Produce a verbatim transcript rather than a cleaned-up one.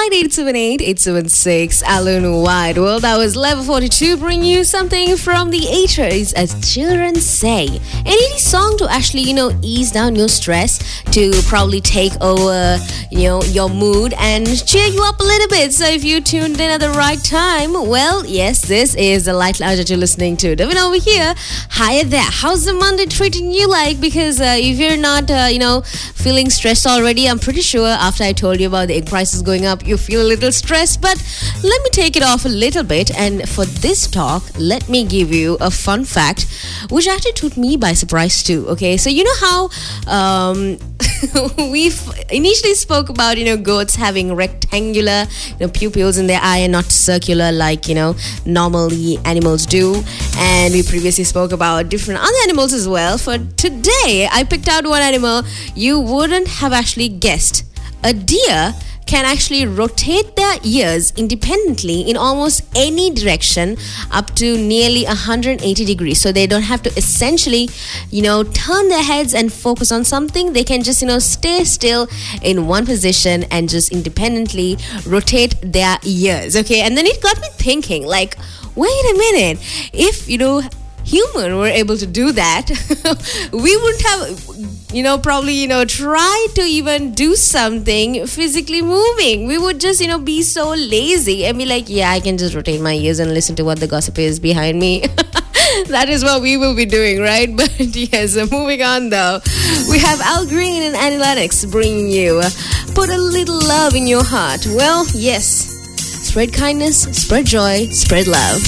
nine eight seven eight, eight seven six. Alan White. Well, that was Level forty-two bringing you something from the eighties, as children say. An eighties song to actually, you know, ease down your stress, to probably take over, you know, your mood and cheer you up a little bit. So if you tuned in at the right time, well, yes, this is the Light Lounge that you're listening to. Devin over here. Hi there. How's the Monday treating you like? Because uh, if you're not, uh, you know, feeling stressed already, I'm pretty sure after I told you about the egg prices going up, you feel a little stressed. But let me take it off a little bit. And for this talk, let me give you a fun fact, which actually took me by surprise too. Okay, so you know how um, we initially spoke about, you know, goats having rectangular, you know, pupils in their eye and not circular like, you know, normally animals do. And we previously spoke about different other animals as well. For today, I picked out one animal you wouldn't have actually guessed. A deer can actually rotate their ears independently in almost any direction up to nearly one hundred eighty degrees. So they don't have to essentially, you know, turn their heads and focus on something. They can just, you know, stay still in one position and just independently rotate their ears. Okay, and then it got me thinking, like, wait a minute, if, you know, human were able to do that, we wouldn't have, you know, probably, you know, try to even do something physically moving. We would just, you know, be so lazy and be like, yeah, I can just rotate my ears and listen to what the gossip is behind me. That is what we will be doing, right? But yes, moving on though, we have Al Green and Annie Lennox bringing you Put a Little Love in Your Heart. Well, yes, spread kindness, spread joy, spread love.